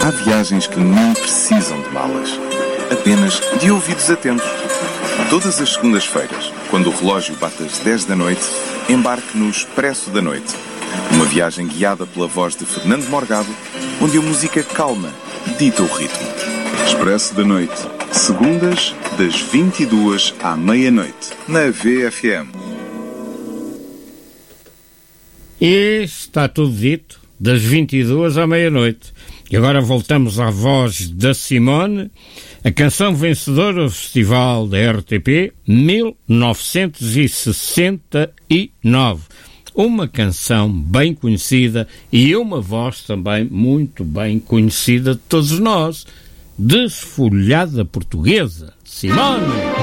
Há viagens que nem precisam de malas, apenas de ouvidos atentos. Todas as segundas-feiras, quando o relógio bate às 10 da noite, embarque no Expresso da Noite. Uma viagem guiada pela voz de Fernando Morgado, onde a música calma dita o ritmo. Expresso da Noite, segundas, das 22 à meia-noite, na VFM. E está tudo dito, das 22 à meia-noite. E agora voltamos à voz da Simone, a canção vencedora do Festival da RTP 1969. Uma canção bem conhecida e uma voz também muito bem conhecida de todos nós. Desfolhada portuguesa, Simone.